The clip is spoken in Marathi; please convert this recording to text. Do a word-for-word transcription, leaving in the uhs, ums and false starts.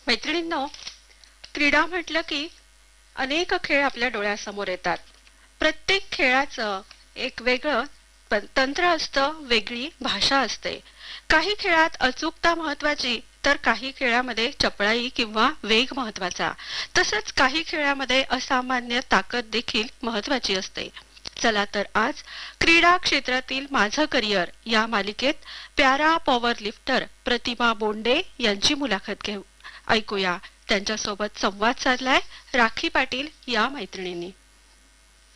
मैत्रिणींनो, क्रीडा म्हटलं की अनेक खेळ आपल्या डोळ्यासमोर येतात. प्रत्येक खेळाचं एक वेगळं पण तंत्र असतं, वेगळी भाषा असते. काही खेळात अचूकता महत्वाची, तर काही खेळामध्ये चपळाई किंवा वेग महत्वाचा. तसंच काही खेळामध्ये असामान्य ताकद देखील महत्वाची असते. चला तर आज क्रीडा क्षेत्रातील माझं करिअर या मालिकेत पॅरा पॉवर लिफ्टर प्रतिमा बोंडे यांची मुलाखत घेऊ. ऐकूया. त्यांच्यासोबत संवाद साधलाय राखी पाटील या मैत्रिणींनी.